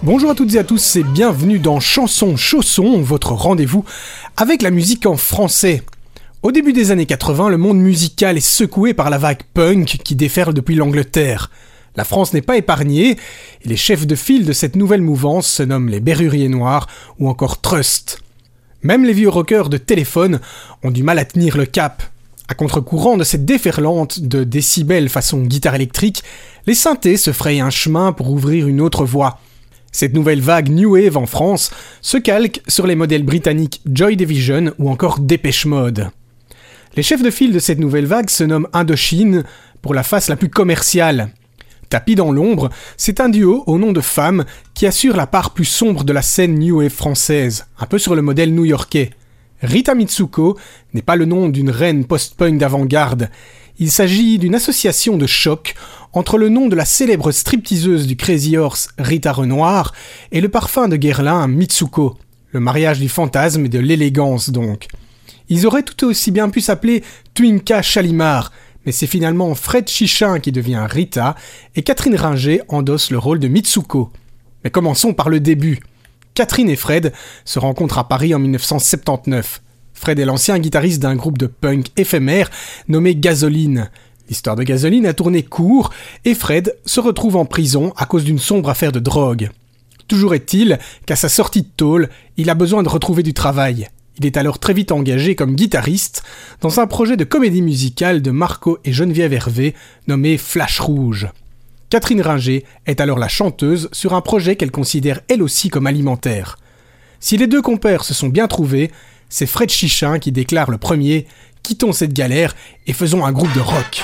Bonjour à toutes et à tous et bienvenue dans Chanson Chausson, votre rendez-vous avec la musique en français. Au début des années 80, le monde musical est secoué par la vague punk qui déferle depuis l'Angleterre. La France n'est pas épargnée et les chefs de file de cette nouvelle mouvance se nomment les Berruriers Noirs ou encore Trust. Même les vieux rockers de téléphone ont du mal à tenir le cap. À contre-courant de cette déferlante de décibels façon guitare électrique, les synthés se frayent un chemin pour ouvrir une autre voie. Cette nouvelle vague New Wave en France se calque sur les modèles britanniques Joy Division ou encore Dépêche Mode. Les chefs de file de cette nouvelle vague se nomment Indochine pour la face la plus commerciale. Tapis dans l'ombre, c'est un duo au nom de femmes qui assure la part plus sombre de la scène New Wave française, un peu sur le modèle new-yorkais. Rita Mitsuko n'est pas le nom d'une reine post-punk d'avant-garde. Il s'agit d'une association de choc entre le nom de la célèbre stripteaseuse du Crazy Horse Rita Renoir et le parfum de Guerlain Mitsuko. Le mariage du fantasme et de l'élégance donc. Ils auraient tout aussi bien pu s'appeler Twinka Chalimard, mais c'est finalement Fred Chichin qui devient Rita et Catherine Ringer endosse le rôle de Mitsuko. Mais commençons par le début. Catherine et Fred se rencontrent à Paris en 1979. Fred est l'ancien guitariste d'un groupe de punk éphémère nommé Gasoline. L'histoire de Gasoline a tourné court et Fred se retrouve en prison à cause d'une sombre affaire de drogue. Toujours est-il qu'à sa sortie de tôle, il a besoin de retrouver du travail. Il est alors très vite engagé comme guitariste dans un projet de comédie musicale de Marco et Geneviève Hervé nommé Flash Rouge. Catherine Ringer est alors la chanteuse sur un projet qu'elle considère elle aussi comme alimentaire. Si les deux compères se sont bien trouvés, c'est Fred Chichin qui déclare le premier « Quittons cette galère et faisons un groupe de rock ».